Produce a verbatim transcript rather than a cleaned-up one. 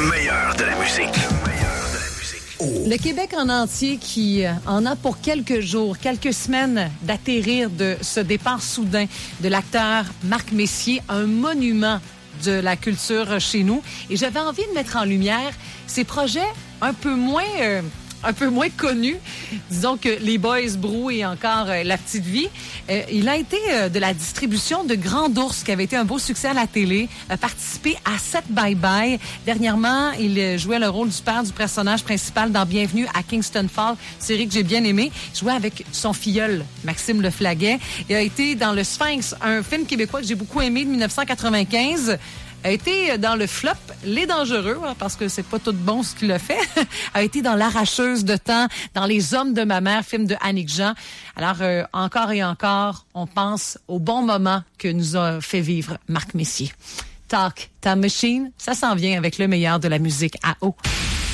Le meilleur de la musique. Le meilleur de la musique. Oh. Le Québec en entier qui en a pour quelques jours, quelques semaines d'atterrir de ce départ soudain de l'acteur Marc Messier, un monument de la culture chez nous. Et j'avais envie de mettre en lumière ces projets un peu moins... Euh, un peu moins connu, disons que Les Boys Brou et encore euh, La Petite Vie. Euh, il a été euh, de la distribution de Grand Ours, qui avait été un beau succès à la télé, a participé à Sept Bye Bye. Dernièrement, il euh, jouait le rôle du père du personnage principal dans Bienvenue à Kingston Falls, série que j'ai bien aimée. Il jouait avec son filleul, Maxime Leflaguet. Il a été dans Le Sphinx, un film québécois que j'ai beaucoup aimé de dix-neuf cent quatre-vingt-quinze. A été dans le flop Les Dangereux, hein, parce que c'est pas tout bon ce qu'il a fait. A été dans L'Arracheuse de temps, dans Les Hommes de ma mère, film de Annick Jean. Alors, euh, encore et encore, on pense au bon moment que nous a fait vivre Marc Messier. Talk Time Machine, ça s'en vient avec le meilleur de la musique à eau.